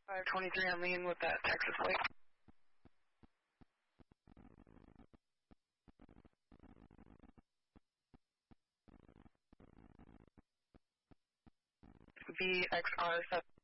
523 on Lean with that Texas plate. VXR7.